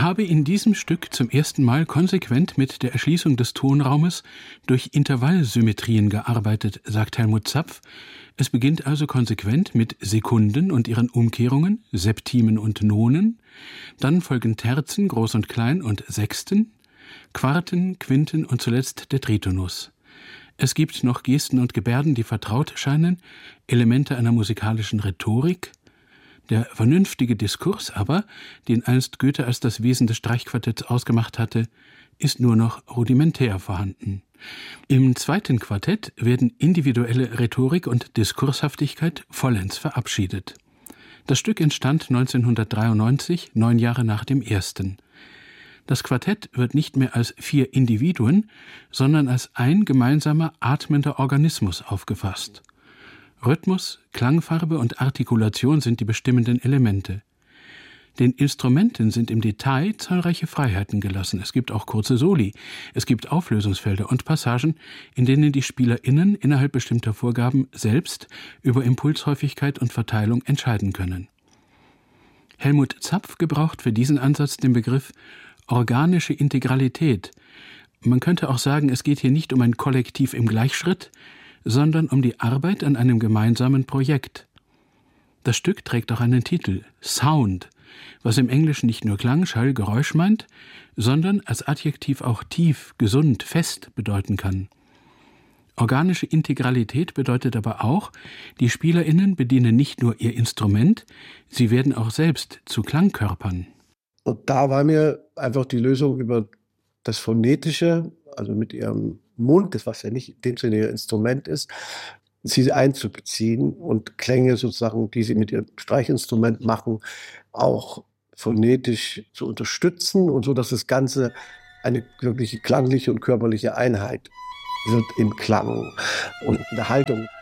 habe in diesem Stück zum ersten Mal konsequent mit der Erschließung des Tonraumes durch Intervallsymmetrien gearbeitet, sagt Helmut Zapf. Es beginnt also konsequent mit Sekunden und ihren Umkehrungen, Septimen und Nonen, dann folgen Terzen, Groß und Klein und Sechsten, Quarten, Quinten und zuletzt der Tritonus. Es gibt noch Gesten und Gebärden, die vertraut scheinen, Elemente einer musikalischen Rhetorik. Der vernünftige Diskurs aber, den einst Goethe als das Wesen des Streichquartetts ausgemacht hatte, ist nur noch rudimentär vorhanden. Im zweiten Quartett werden individuelle Rhetorik und Diskurshaftigkeit vollends verabschiedet. Das Stück entstand 1993, 9 Jahre nach dem ersten. Das Quartett wird nicht mehr als 4 Individuen, sondern als ein gemeinsamer atmender Organismus aufgefasst. Rhythmus, Klangfarbe und Artikulation sind die bestimmenden Elemente. Den Instrumenten sind im Detail zahlreiche Freiheiten gelassen. Es gibt auch kurze Soli. Es gibt Auflösungsfelder und Passagen, in denen die SpielerInnen innerhalb bestimmter Vorgaben selbst über Impulshäufigkeit und Verteilung entscheiden können. Helmut Zapf gebraucht für diesen Ansatz den Begriff organische Integralität. Man könnte auch sagen, es geht hier nicht um ein Kollektiv im Gleichschritt, sondern um die Arbeit an einem gemeinsamen Projekt. Das Stück trägt auch einen Titel, Sound, was im Englischen nicht nur Klang, Schall, Geräusch meint, sondern als Adjektiv auch tief, gesund, fest bedeuten kann. Organische Integralität bedeutet aber auch, die SpielerInnen bedienen nicht nur ihr Instrument, sie werden auch selbst zu Klangkörpern. Und da war mir einfach die Lösung über das Phonetische, also mit ihrem Mund, das was ja nicht in dem Sinne ihr Instrument ist, sie einzubeziehen und Klänge sozusagen, die sie mit ihrem Streichinstrument machen, auch phonetisch zu unterstützen und so, dass das Ganze eine wirkliche klangliche und körperliche Einheit wird im Klang und in der Haltung.